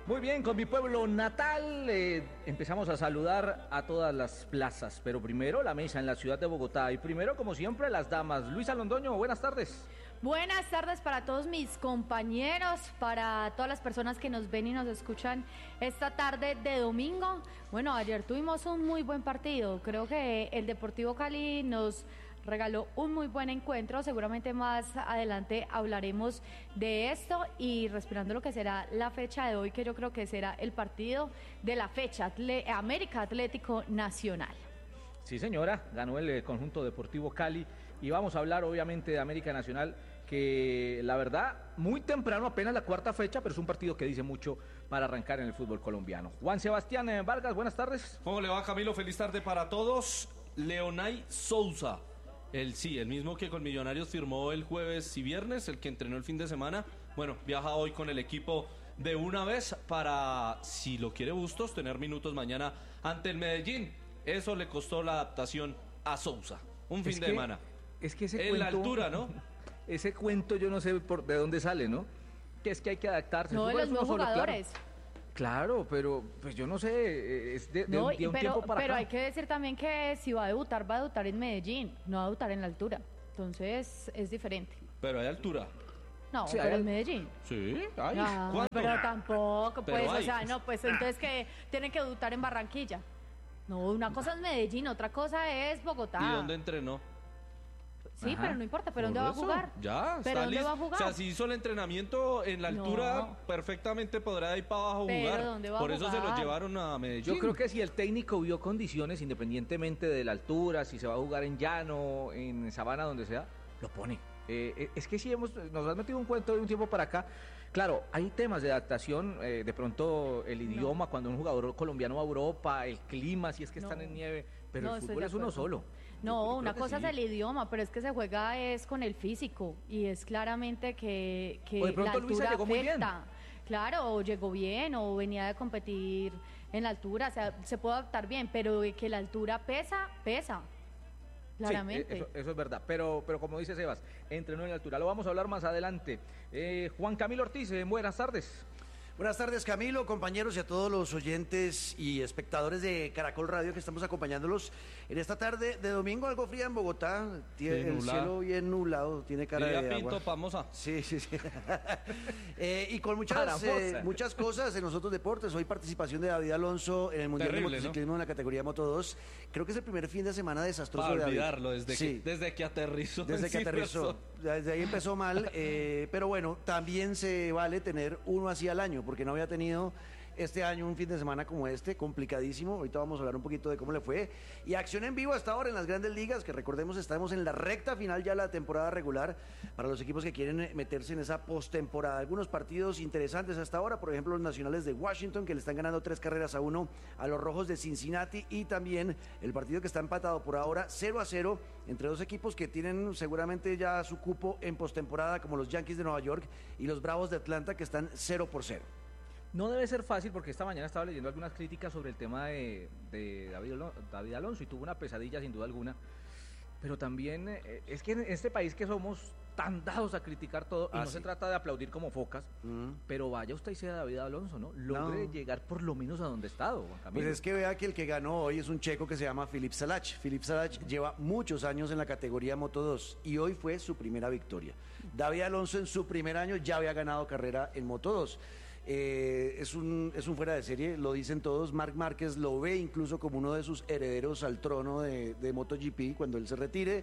Muy bien, con mi pueblo natal empezamos a saludar a todas las plazas, pero primero la mesa en la ciudad de Bogotá y primero, como siempre, las damas. Luisa Londoño, buenas tardes. Buenas tardes para todos mis compañeros, para todas las personas que nos ven y nos escuchan esta tarde de domingo. Bueno, ayer tuvimos un muy buen partido, creo que el Deportivo Cali nos regaló un muy buen encuentro, seguramente más adelante hablaremos de esto y respirando lo que será la fecha de hoy, que yo creo que será el partido de la fecha, América Atlético Nacional. Sí, señora, ganó el conjunto Deportivo Cali y vamos a hablar obviamente de América Nacional, que la verdad, muy temprano, apenas la cuarta fecha, pero es un partido que dice mucho para arrancar en el fútbol colombiano. Juan Sebastián Vargas, buenas tardes. ¿Cómo le va, Camilo? Feliz tarde para todos. Leonay Sousa. El mismo que con Millonarios firmó el jueves y viernes, el que entrenó el fin de semana. Bueno, viaja hoy con el equipo de una vez para, si lo quiere Bustos, tener minutos mañana ante el Medellín. Eso le costó la adaptación a Sousa. Un fin de semana. Es que ese en cuento, la altura, ¿no? Ese cuento yo no sé de dónde sale, ¿no? Que es que hay que adaptarse. No, de los nuevos jugadores. Claro, pero pues yo no sé, es de un tiempo para pero acá. hay que decir también que si va a debutar en Medellín, no va a debutar en la altura. Entonces es diferente. Pero hay altura. No, Sí, pero en Medellín. Sí, hay. No, ¿Cuánto? pero tampoco, Pero pues, hay. o sea, no, pues entonces que tienen que debutar en Barranquilla. No, una cosa es Medellín, otra cosa es Bogotá. ¿Y dónde entrenó? Sí, Ajá. pero no importa, ¿pero dónde Por va a eso, jugar? Ya, ¿Pero está dónde listo. va a jugar? O sea, si hizo el entrenamiento en la altura, No. perfectamente podrá de ahí para abajo ¿Pero jugar. dónde va a Por eso se lo jugar? llevaron a Medellín. Yo creo que si el técnico vio condiciones, independientemente de la altura, si se va a jugar en llano, en sabana, donde sea, lo pone. Es que sí nos has metido un cuento de un tiempo para acá. Claro, hay temas de adaptación, de pronto el idioma, cuando un jugador colombiano va a Europa, el clima, si es que están en nieve, pero No, el estoy fútbol de es uno acuerdo. solo. No, Yo una creo que cosa sí. es el idioma, pero es que se juega es con el físico y es claramente que O de pronto la Luisa altura llegó muy bien. afecta. Claro, o llegó bien o venía de competir en la altura, o sea, se puede adaptar bien, pero de que la altura pesa. Claramente. Sí, eso es verdad, pero como dice Sebas, entrenó en la altura. Lo vamos a hablar más adelante. Juan Camilo Ortiz, buenas tardes. Buenas tardes, Camilo, compañeros y a todos los oyentes y espectadores de Caracol Radio que estamos acompañándolos en esta tarde de domingo, algo fría en Bogotá, tiene el nublado. cielo bien nublado, tiene cara Diría de Pinto, agua. famosa. Sí. Y con Paramosa. muchas cosas en los otros deportes. Hoy participación de David Alonso en el Mundial Terrible, de Motociclismo en la categoría Moto 2. Creo que es el primer fin de semana desastroso Para de David. olvidarlo, Sí. desde que aterrizó. Desde que en aterrizó, Silverstone. desde ahí empezó mal, pero bueno, también se vale tener uno así al año, porque no había tenido este año un fin de semana como este, complicadísimo. Ahorita vamos a hablar un poquito de cómo le fue. Y acción en vivo hasta ahora en las grandes ligas, que recordemos estamos en la recta final ya de la temporada regular para los equipos que quieren meterse en esa postemporada. Algunos partidos interesantes hasta ahora, por ejemplo los Nacionales de Washington, que le están ganando 3-1 a los Rojos de Cincinnati, y también el partido que está empatado por ahora 0-0 entre dos equipos que tienen seguramente ya su cupo en postemporada, como los Yankees de Nueva York y los Bravos de Atlanta, que están 0-0. No debe ser fácil porque esta mañana estaba leyendo algunas críticas sobre el tema de David Alonso y tuvo una pesadilla sin duda alguna. Pero también es que en este país que somos tan dados a criticar todo, y no sí. se trata de aplaudir como focas, pero vaya usted y sea David Alonso, ¿no? Logre llegar por lo menos a donde ha estado, Juan Camilo. Pues es que vea que el que ganó hoy es un checo que se llama Filip Salach. Filip Salach lleva muchos años en la categoría Moto 2 y hoy fue su primera victoria. David Alonso en su primer año ya había ganado carrera en Moto 2. Es un fuera de serie, lo dicen todos. Marc Márquez lo ve incluso como uno de sus herederos al trono de MotoGP cuando él se retire.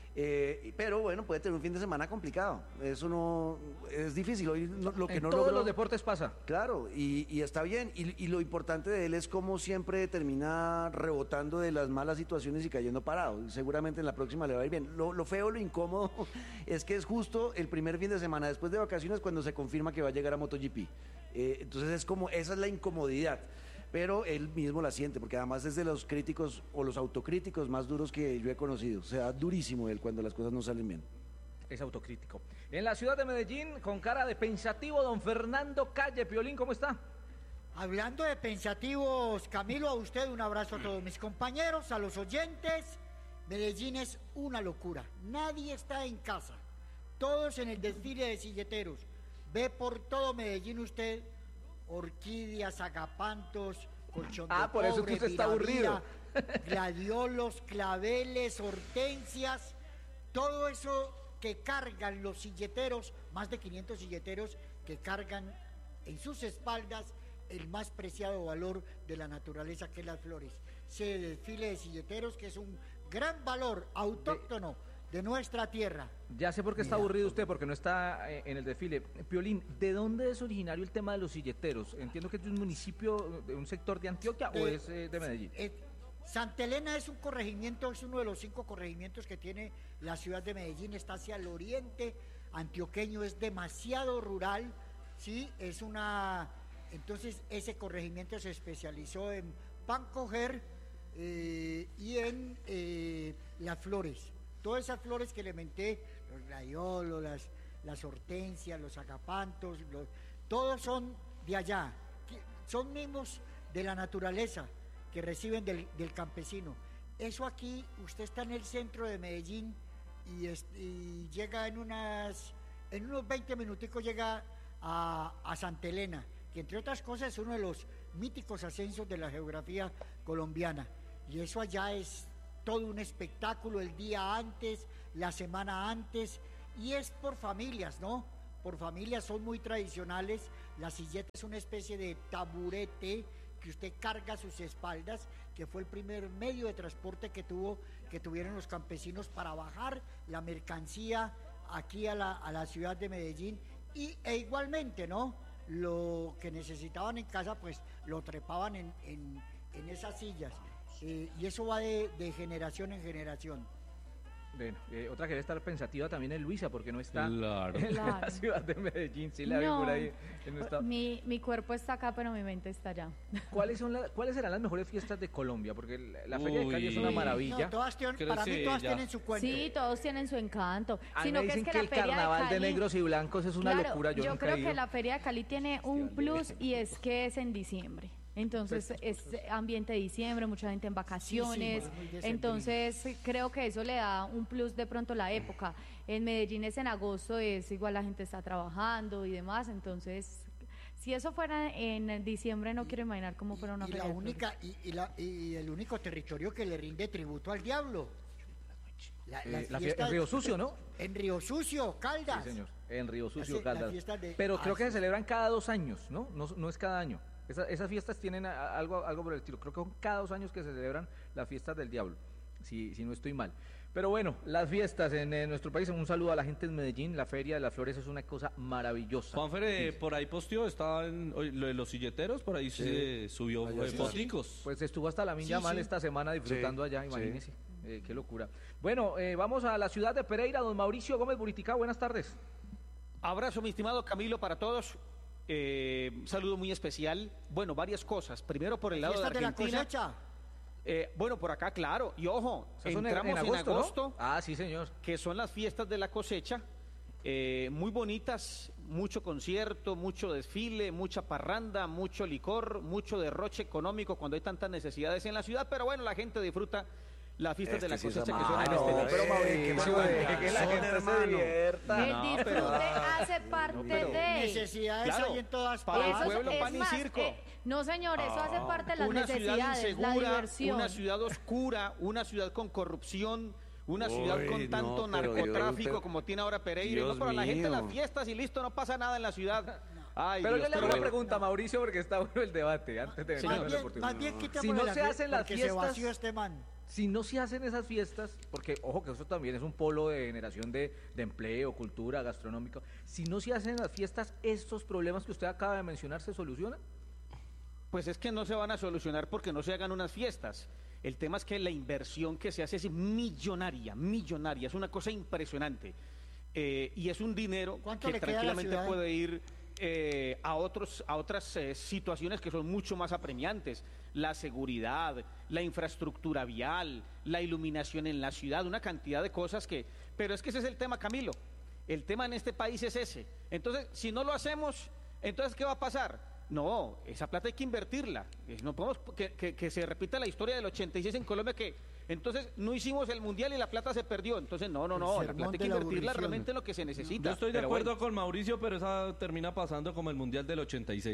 Pero bueno, puede tener un fin de semana complicado. Eso no es difícil. Hoy lo que en no todos logró, los deportes pasa. claro, y está bien. Y lo importante de él es cómo siempre termina rebotando de las malas situaciones y cayendo parado. Seguramente en la próxima le va a ir bien. Lo feo, lo incómodo es que es justo el primer fin de semana después de vacaciones cuando se confirma que va a llegar a MotoGP. Entonces es como, esa es la incomodidad. Pero él mismo la siente, porque además es de los críticos o los autocríticos más duros que yo he conocido. O sea, durísimo él cuando las cosas no salen bien. Es autocrítico. En la ciudad de Medellín, con cara de pensativo, don Fernando Calle. Piolín, ¿cómo está? Hablando de pensativos, Camilo, a usted un abrazo a todos mis compañeros, a los oyentes. Medellín es una locura. Nadie está en casa. Todos en el desfile de silleteros. Ve por todo Medellín usted orquídeas, agapantos, colchón de por eso es que cobre, usted está aburrido. gladiolos, claveles, hortensias, todo eso que cargan los silleteros, más de 500 silleteros que cargan en sus espaldas el más preciado valor de la naturaleza, que es las flores. Ese desfile de silleteros que es un gran valor autóctono de nuestra tierra. Ya sé por qué está aburrido usted, porque no está en el desfile. Piolín, ¿de dónde es originario el tema de los silleteros? Entiendo que es de un municipio, de un sector de Antioquia, o es de Medellín. Santa Elena es un corregimiento, es uno de los 5 corregimientos que tiene la ciudad de Medellín, está hacia el oriente antioqueño, es demasiado rural, ¿sí? Entonces ese corregimiento se especializó en pan coger y en las flores. Todas esas flores que elementé, los gladiolos, las hortensias, los agapantos, todos son de allá, son mismos de la naturaleza que reciben del campesino. Eso aquí, usted está en el centro de Medellín y llega en unos 20 minuticos llega a Santa Elena, que entre otras cosas es uno de los míticos ascensos de la geografía colombiana. Y eso allá es todo un espectáculo el día antes, la semana antes, y es por familias, ¿no? Por familias, son muy tradicionales. La silleta es una especie de taburete que usted carga a sus espaldas, que fue el primer medio de transporte que tuvieron los campesinos para bajar la mercancía aquí a la ciudad de Medellín, e igualmente, ¿no? Lo que necesitaban en casa, pues lo trepaban en esas sillas, y eso va de generación en generación. Bueno, otra que debe estar pensativa también es Luisa, porque no está Claro. en la ciudad de Medellín. Sí, la vi por ahí. No está. Mi cuerpo está acá, pero mi mente está allá. ¿Cuáles serán las mejores fiestas de Colombia? Porque la Feria de Cali es una maravilla. No, todas Creo para mí sí, todas ya. tienen su cuento. Sí, todos tienen su encanto. A mí Sino me que es dicen que que la el Feria carnaval de Cali, negros y blancos es una claro, locura. Yo nunca he creo ido. que la Feria de Cali tiene un plus, y es que es en diciembre. Entonces es ambiente de diciembre, mucha gente en vacaciones, Sí, muy decembrino. entonces creo que eso le da un plus de pronto la época. En Medellín es en agosto, es igual, la gente está trabajando y demás, entonces si eso fuera en diciembre no quiero imaginar cómo fuera una y feria la de flores. única y el único territorio que le rinde tributo al diablo. En Río Sucio, ¿no? En Río Sucio, Caldas. Sí, señor. En Río Sucio, La Caldas. fiesta de- Pero creo que se sí. celebran cada 2 años, ¿no? No es cada año. Esas fiestas tienen algo por el estilo. Creo que son cada 2 años que se celebran las fiestas del diablo, si no estoy mal. Pero bueno, las fiestas en nuestro país. Un saludo a la gente en Medellín. La Feria de las Flores es una cosa maravillosa. Juanfer, por ahí posteó, estaba en lo de los silleteros, por ahí se subió Allá está. foticos. Pues estuvo hasta la Minya Mal esta semana disfrutando Sí, allá, imagínese. Qué locura. Bueno, vamos a la ciudad de Pereira. Don Mauricio Gómez Buriticá, buenas tardes. Abrazo, mi estimado Camilo, para todos. Un saludo muy especial. Bueno, varias cosas. Primero, por el lado de ¿Fiestas de la Argentina. cosecha? Bueno, por acá, claro. Y ojo, Esas son entramos en agosto, ¿no? Ah, sí, señor. que son las fiestas de la cosecha. Muy bonitas, mucho concierto, mucho desfile, mucha parranda, mucho licor, mucho derroche económico cuando hay tantas necesidades en la ciudad. Pero bueno, la gente disfruta las fiestas de la sí es cosecha, que amable. son no, este- pero Mauricio, qué que la son, gente se hermano. divierta. El No, disfrute pero- hace parte de... Necesidades Claro, hay en todas para el partes. pueblo, pan y más, circo. no, señor, eso hace parte de las Una ciudad necesidades, la insegura, diversión. una ciudad oscura, una ciudad con corrupción, una ciudad Uy, con tanto no, pero narcotráfico Dios, como tiene ahora Pereira. Dios No, para la gente mío. las fiestas y listo, no pasa nada en la ciudad. Ay, Pero Dios, yo le hago pero- una pregunta, Mauricio, porque está bueno el debate antes de Señor. venir al deportivo. Más bien quitémosle Si no la se fie- hacen las porque fiestas- se vació este man. Si no se hacen esas fiestas, porque ojo que eso también es un polo de generación de empleo, cultura, gastronómico, si no se hacen las fiestas, ¿estos problemas que usted acaba de mencionar se solucionan? Pues es que no se van a solucionar porque no se hagan unas fiestas. El tema es que la inversión que se hace es millonaria, es una cosa impresionante. Y es un dinero ¿Cuánto que le queda a la tranquilamente ciudad? puede ir a otras situaciones que son mucho más apremiantes. La seguridad, la infraestructura vial, la iluminación en la ciudad, una cantidad de cosas que... Pero es que ese es el tema, Camilo. El tema en este país es ese. Entonces, si no lo hacemos, entonces, ¿qué va a pasar? No, esa plata hay que invertirla. No podemos que se repita la historia del 86 en Colombia, que entonces no hicimos el mundial y la plata se perdió. Entonces, no, la sermón plata hay que de la invertirla aburrición. realmente en lo que se necesita. Yo estoy de Pero acuerdo bueno. con Mauricio, pero esa termina pasando como el Mundial del 86.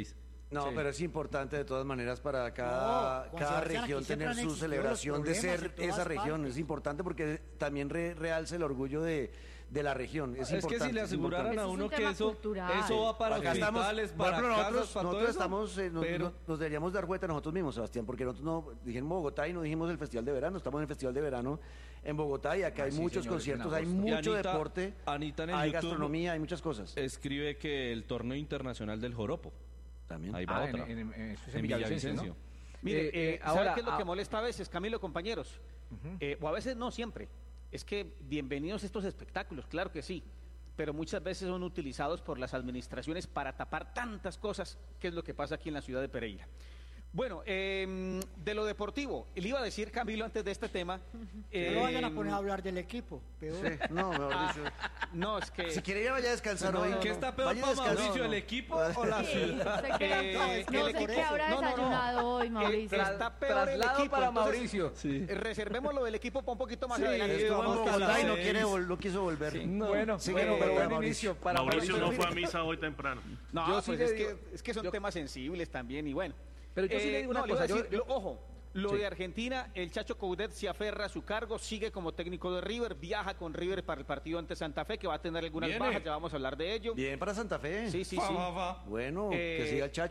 No, Sí. pero es importante de todas maneras para No, cada Juan Sebastián, región aquí siempre tener han su existido celebración los de problemas ser en todas esa región. partes. Es importante porque también realza el orgullo de la región. Es Es que importante. si le es aseguraran importante. a Eso es uno un que tema eso cultural. va para Acá estamos, hospitales, por para ejemplo, casas, nosotros para todo eso, estamos, pero nos deberíamos dar cuenta nosotros mismos, Sebastián, porque nosotros no dijimos Bogotá y no dijimos el Festival de Verano, estamos en el Festival de Verano en Bogotá y acá hay sí, muchos señores, en conciertos, hay agosto. Y mucho Anita- deporte, Anita en el hay YouTube gastronomía, hay muchas cosas. escribe que el torneo internacional del joropo. También. Ahí va Ah, otra. eso es En Villavicencio. Mire, ¿sabe ahora, qué es lo que molesta a veces, Camilo, compañeros? O a veces no siempre. Es que bienvenidos estos espectáculos, claro que sí, pero muchas veces son utilizados por las administraciones para tapar tantas cosas, que es lo que pasa aquí en la ciudad de Pereira. Bueno, de lo deportivo, le iba a decir, Camilo, antes de este tema... No lo vayan a poner a hablar del equipo, peor. Sí, no, mejor dicho. No, es que... Si quiere ir, vaya a descansar hoy. ¿Qué está peor Vaya a para descansar. Mauricio, el No. equipo o la Sí, ciudad? sé que no el sé equipo- qué habrá no, no, no. desayunado hoy, Mauricio. Está peor el Traslado equipo, para entonces, Mauricio. Reservemos lo del equipo para un poquito más Sí, adelante. Estuvo en vamos a Bogotá y no, las no quiso volver. No. Bueno, Sí, bueno, para pero buen Mauricio. inicio para Mauricio no Mauricio. fue a misa hoy temprano. No, Yo pues sí le es, digo- es que son yo- temas sensibles también y bueno. Pero yo sí le digo una no, le iba a cosa, decir, ojo, lo Sí. de Argentina, el Chacho Coudet se aferra a su cargo, sigue como técnico de River, viaja con River para el partido ante Santa Fe, que va a tener algunas Viene. bajas, ya vamos a hablar de ello. Bien para Santa Fe. Sí, sí, Fa, sí. fa, fa. Bueno, que siga el Chacho.